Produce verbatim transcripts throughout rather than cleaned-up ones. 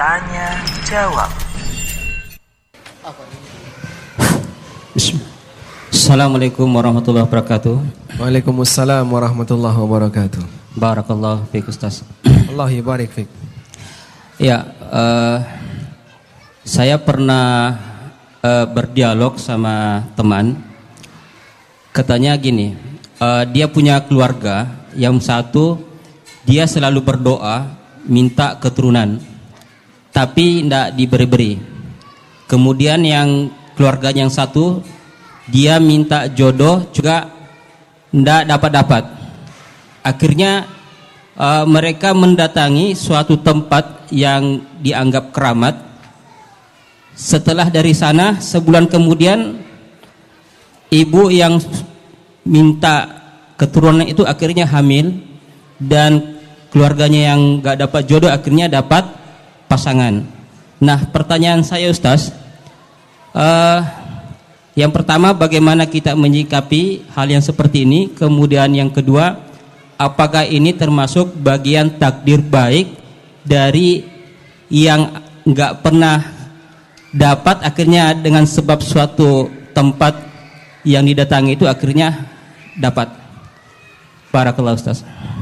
Tanya jawab. Assalamualaikum warahmatullahi wabarakatuh. Waalaikumsalam warahmatullahi wabarakatuh. Barakallahu fiik Ustaz. Allah yabarik fiik. Ya, uh, saya pernah uh, berdialog sama teman. Katanya gini, uh, dia punya keluarga yang satu dia selalu berdoa minta keturunan, tapi tidak diberi-beri. Kemudian yang keluarga yang satu dia minta jodoh juga tidak dapat-dapat. Akhirnya uh, mereka mendatangi suatu tempat yang dianggap keramat. Setelah dari sana sebulan kemudian ibu yang minta keturunan itu akhirnya hamil dan keluarganya yang gak dapat jodoh akhirnya dapat pasangan. Nah, pertanyaan saya Ustaz, uh, yang pertama bagaimana kita menyikapi hal yang seperti ini? Kemudian yang kedua, apakah ini termasuk bagian takdir baik dari yang gak pernah dapat akhirnya dengan sebab suatu tempat yang didatangi itu akhirnya dapat? Barakallahu Ustaz.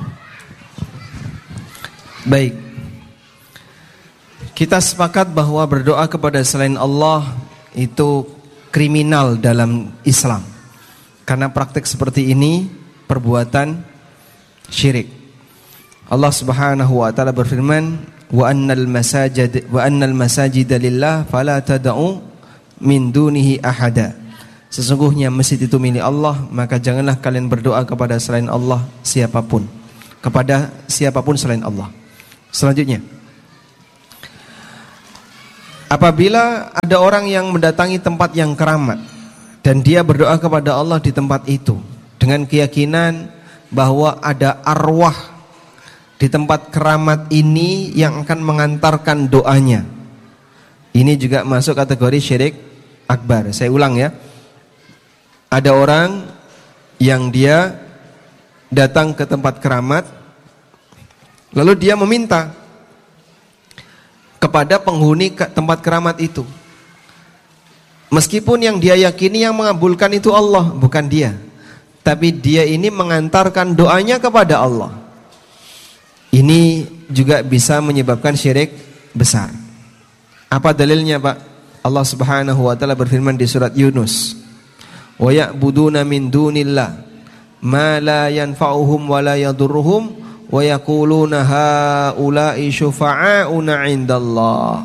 Baik, kita sepakat bahwa berdoa kepada selain Allah itu kriminal dalam Islam. Karena praktek seperti ini perbuatan syirik. Allah Subhanahu wa taala berfirman, "Wa annal masajid wa annal masajida lillah fala tad'u min dunihi ahada." Sesungguhnya masjid itu milik Allah, maka janganlah kalian berdoa kepada selain Allah siapapun. Kepada siapapun selain Allah. Selanjutnya, apabila ada orang yang mendatangi tempat yang keramat dan dia berdoa kepada Allah di tempat itu dengan keyakinan bahwa ada arwah di tempat keramat ini yang akan mengantarkan doanya, ini juga masuk kategori syirik akbar. Saya ulang ya, ada orang yang dia datang ke tempat keramat lalu dia meminta kepada penghuni tempat keramat itu, meskipun yang dia yakini yang mengabulkan itu Allah, bukan dia, tapi dia ini mengantarkan doanya kepada Allah. Ini juga bisa menyebabkan syirik besar. Apa dalilnya Pak? Allah Subhanahu wa taala berfirman di surat Yunus, "Wa ya'buduna min dunillah ma la yanfa'uhum wa la yadurruhum wa yaquluna haula'i syufa'auna 'indallah."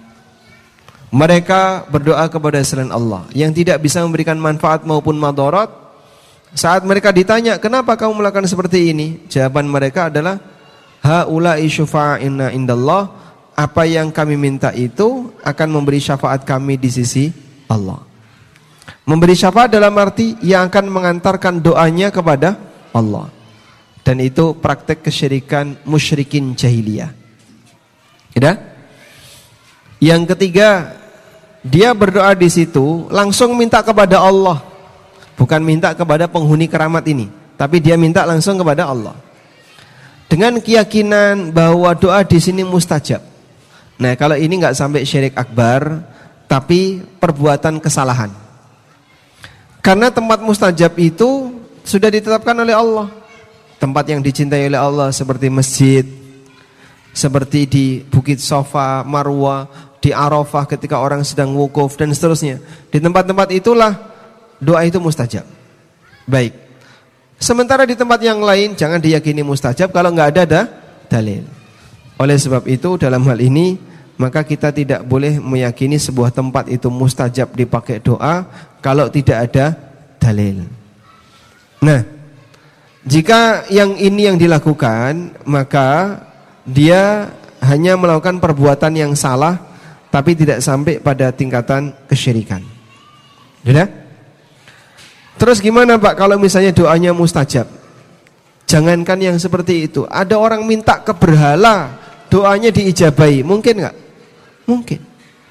Mereka berdoa kepada selain Allah yang tidak bisa memberikan manfaat maupun madarat. Saat mereka ditanya, "Kenapa kamu melakukan seperti ini?" Jawaban mereka adalah, haula'i syufa'auna 'indallah. Apa yang kami minta itu akan memberi syafaat kami di sisi Allah. Memberi syafaat dalam arti yang akan mengantarkan doanya kepada Allah. Dan itu praktek kesyirikan musyrikin jahiliyah. Ya? Yang ketiga, dia berdoa di situ langsung minta kepada Allah, bukan minta kepada penghuni keramat ini, tapi dia minta langsung kepada Allah. Dengan keyakinan bahwa doa di sini mustajab. Nah, kalau ini nggak sampai syirik akbar, tapi perbuatan kesalahan. Karena tempat mustajab itu sudah ditetapkan oleh Allah. Tempat yang dicintai oleh Allah seperti masjid, seperti di Bukit Safa, Marwah, di Arafah ketika orang sedang wukuf dan seterusnya. Di tempat-tempat itulah doa itu mustajab. Baik. Sementara di tempat yang lain jangan diyakini mustajab kalau nggak ada, ada dalil. Oleh sebab itu dalam hal ini maka kita tidak boleh meyakini sebuah tempat itu mustajab dipakai doa kalau tidak ada dalil. Nah, jika yang ini yang dilakukan, maka dia hanya melakukan perbuatan yang salah, tapi tidak sampai pada tingkatan kesyirikan. Sudah? Terus gimana Pak kalau misalnya doanya mustajab? Jangankan yang seperti itu, ada orang minta ke berhala, doanya diijabahi, mungkin nggak? Mungkin.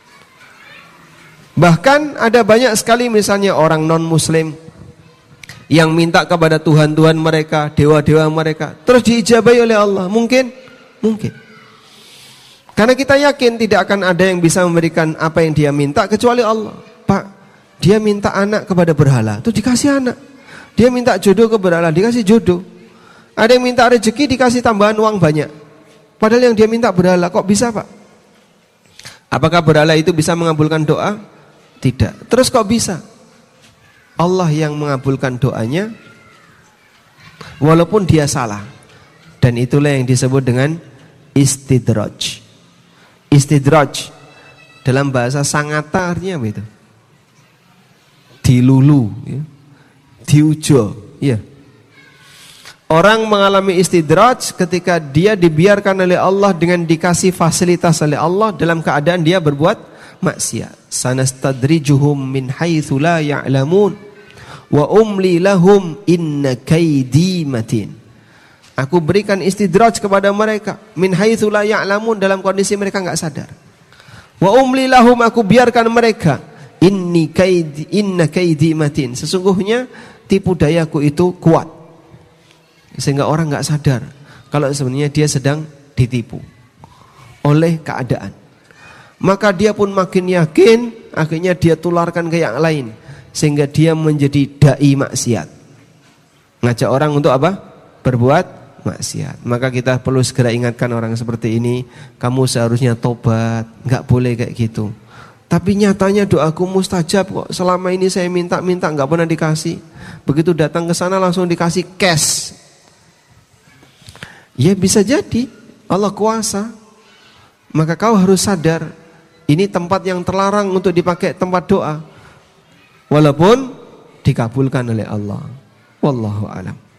Bahkan ada banyak sekali misalnya orang non-muslim yang minta kepada Tuhan-Tuhan mereka, dewa-dewa mereka, terus diijabahi oleh Allah. Mungkin? Mungkin. Karena kita yakin tidak akan ada yang bisa memberikan apa yang dia minta kecuali Allah. Pak, dia minta anak kepada berhala, itu dikasih anak. Dia minta jodoh ke berhala, dikasih jodoh. Ada yang minta rezeki, dikasih tambahan uang banyak. Padahal yang dia minta berhala, kok bisa Pak? Apakah berhala itu bisa mengabulkan doa? Tidak. Terus kok bisa? Allah yang mengabulkan doanya walaupun dia salah. Dan itulah yang disebut dengan istidraj. Istidraj dalam bahasa Sangatta artinya apa itu? Dilulu, ya. Diujo, ya. Orang mengalami istidraj ketika dia dibiarkan oleh Allah dengan dikasih fasilitas oleh Allah dalam keadaan dia berbuat maksiat. Sanastadrijuhum min haitsu la ya'lamun wa umli lahum inna kaidi matin. Aku berikan istidraj kepada mereka min haitsu la ya'lamun, dalam kondisi mereka enggak sadar. Wa umli lahum, aku biarkan mereka inni kaidi inna kaidi matin. Sesungguhnya tipu dayaku itu kuat. Sehingga orang enggak sadar kalau sebenarnya dia sedang ditipu oleh keadaan. Maka dia pun makin yakin, akhirnya dia tularkan ke yang lain. Sehingga dia menjadi dai maksiat. Ngajak orang untuk apa? Berbuat maksiat. Maka kita perlu segera ingatkan orang seperti ini, kamu seharusnya tobat, enggak boleh kayak gitu. Tapi nyatanya doaku mustajab kok. Selama ini saya minta-minta enggak pernah dikasih. Begitu datang ke sana langsung dikasih cash. Ya bisa jadi Allah kuasa. Maka kau harus sadar, ini tempat yang terlarang untuk dipakai tempat doa. Walaupun dikabulkan oleh Allah. Wallahu a'lam.